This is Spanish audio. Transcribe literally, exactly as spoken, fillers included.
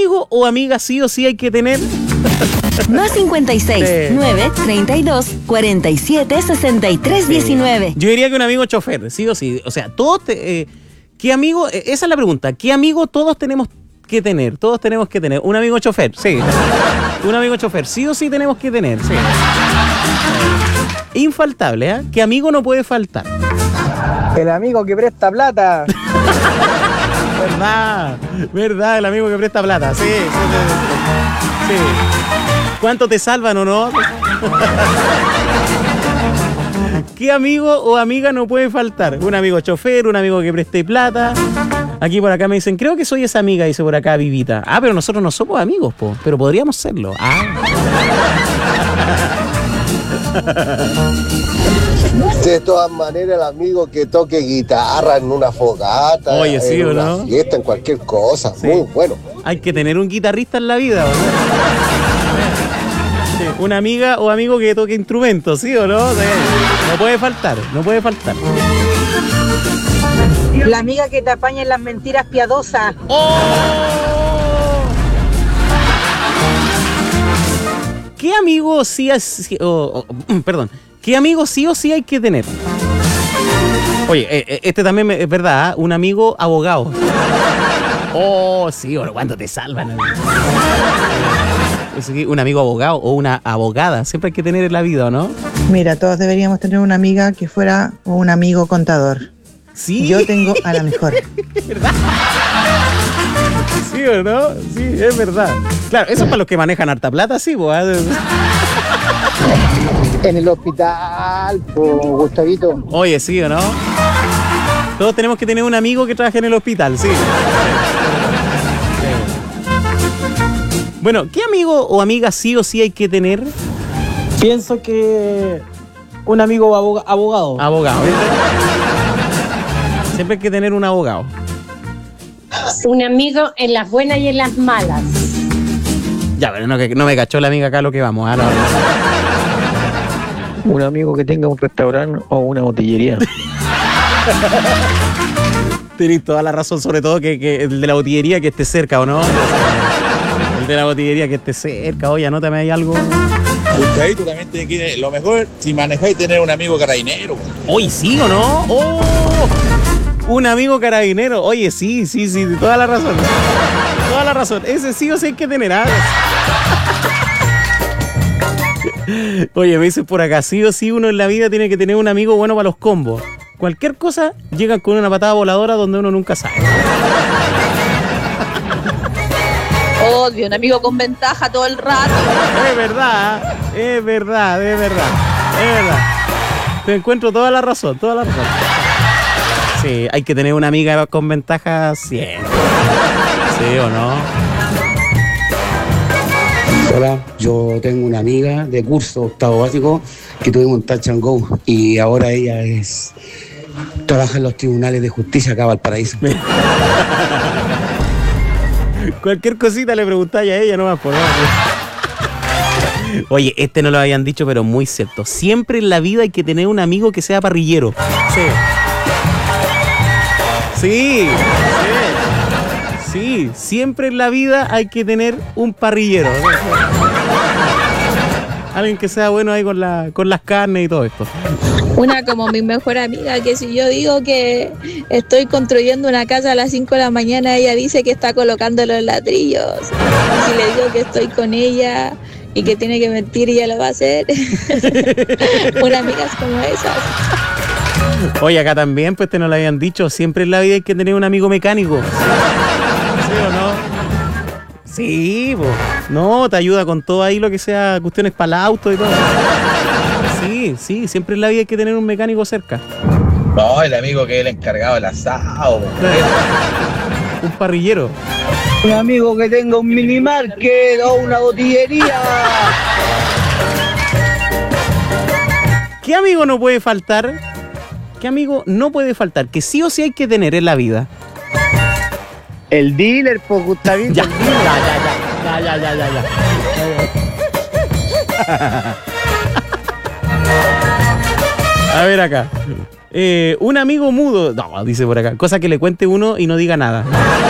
amigo o amiga sí o sí hay que tener? Más cincuenta y seis, Sí. nueve, treinta y dos, cuarenta y siete, sesenta y tres, diecinueve. Yo diría que un amigo chofer, sí o sí. O sea, todos, te, eh, ¿qué amigo? Eh, esa es la pregunta. ¿Qué amigo todos tenemos que tener? Todos tenemos que tener. Un amigo chofer, sí. Un amigo chofer, sí o sí tenemos que tener, sí. Infaltable, ¿eh? ¿Qué amigo no puede faltar? El amigo que presta plata. Verdad, verdad, el amigo que presta plata, sí, sí, sí, sí. Sí. ¿Cuánto te salvan o no? ¿Qué amigo o amiga no puede faltar? Un amigo chofer, un amigo que preste plata. Aquí por acá me dicen, creo que soy esa amiga, dice por acá Vivita. Ah, pero nosotros no somos amigos, po, pero podríamos serlo. Ah. De todas maneras, el amigo que toque guitarra en una fogata, Oye, sí, en ¿o una no? fiesta, en cualquier cosa, Sí. muy bueno. Hay que tener un guitarrista en la vida, ¿o no? Sí, una amiga o amigo que toque instrumentos, ¿sí o no? Sí. No puede faltar, no puede faltar. La amiga que te apaña en las mentiras piadosas. ¿Qué amigo sí, es, o- o- perdón, qué amigo sí o sí hay que tener? Oye, eh, eh, este también me- es verdad, ¿ah? Un amigo abogado. Oh, sí, bueno, ¿cuánto te salvan? Es que un amigo abogado o una abogada, siempre hay que tener en la vida, ¿o no? Mira, todos deberíamos tener una amiga que fuera un amigo contador. Sí. Yo tengo a la mejor. ¿Verdad? ¿Sí o no? Sí, es verdad. Claro, eso es para los que manejan harta plata, sí, pues. En el hospital, po, Gustavito. Oye, ¿sí o no? Todos tenemos que tener un amigo que trabaje en el hospital, sí. Sí. Bueno, ¿qué amigo o amiga sí o sí hay que tener? Pienso que un amigo aboga- abogado. Abogado. ¿Viste? Siempre hay que tener un abogado. Un amigo en las buenas y en las malas. Ya, pero no, que- no me cachó la amiga acá lo que vamos. Ah, no. Un amigo que tenga un restaurante o una botillería. Tenés toda la razón, sobre todo que, que el de la botillería que esté cerca, ¿o no? El de la botillería que esté cerca. Oye, anótame ahí algo. Gustavito también tiene que ir, lo mejor, si manejáis, tener un amigo carabinero. Oye, ¿sí o no? ¡Oh! Un amigo carabinero. Oye, sí, sí, sí, toda la razón. Toda la razón. Ese sí o sí hay que tener. ¿Ah? Oye, me dicen por acá, sí o sí uno en la vida tiene que tener un amigo bueno para los combos. Cualquier cosa, llegan con una patada voladora donde uno nunca sabe. Obvio, un amigo con ventaja todo el rato. Es verdad, es verdad, es verdad, es verdad. Te encuentro toda la razón, toda la razón. Sí, hay que tener una amiga con ventaja siempre. ¿Sí o no? Hola, yo tengo una amiga de curso octavo básico que tuvimos un touch and go y ahora ella es trabaja en los tribunales de justicia acá en Valparaíso. Cualquier cosita le preguntáis a ella nomás por favor. Oye, este no lo habían dicho, pero muy cierto. Siempre en la vida hay que tener un amigo que sea parrillero. Sí. Sí, sí. Sí, siempre en la vida hay que tener un parrillero. Alguien que sea bueno ahí con, la, con las carnes y todo esto. Una como mi mejor amiga, que si yo digo que estoy construyendo una casa a las cinco de la mañana, ella dice que está colocando los ladrillos. Y si le digo que estoy con ella y que tiene que mentir, ella lo va a hacer. Una amiga es como esas. Oye, acá también, pues te no lo habían dicho, siempre en la vida hay que tener un amigo mecánico. ¿Sí o no? Sí, pues. No, te ayuda con todo ahí lo que sea, cuestiones para el auto y todo. Sí, sí, siempre en la vida hay que tener un mecánico cerca. No, el amigo que es el encargado del asado. Un parrillero. Un amigo que tenga un mini market o una botillería. ¿Qué amigo no puede faltar? ¿Qué amigo no puede faltar? Que sí o sí hay que tener en la vida. El dealer, pues, Gustavito. Ya, ya, ya, ya, ya, ya, ya, ya. A ver acá. Eh, un amigo mudo. No, dice por acá. Cosa que le cuente uno y no diga nada.